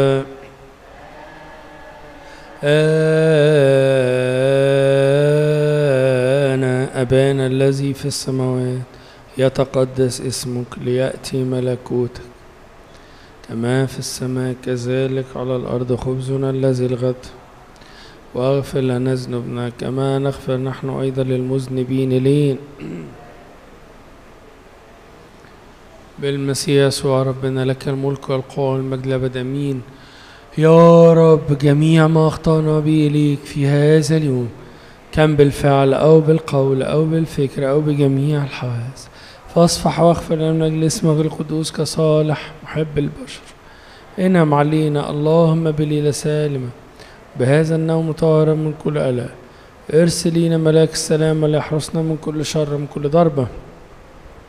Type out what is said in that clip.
أبانا الذي في السماوات يتقدس اسمك، ليأتي ملكوتك كما في السماء كذلك على الأرض. خبزنا الذي الغد، واغفر لنا ذنوبنا كما نغفر نحن أيضا للمذنبين إلينا، بالمسيح يسوع ربنا. لك الملك والقوة والمجد للأبد آمين. يا رب، جميع ما أخطأنا به إليك في هذا اليوم، كان بالفعل أو بالقول أو بالفكر أو بجميع الحواس، فاصفح واغفر لنا من أجل اسمك القدوس كصالح محب البشر. انعم علينا اللهم بليلة سالمة، بهذا النوم طاهرا من كل ألم. ارسل لنا ملاك السلام ليحرسنا من كل شر، من كل ضربة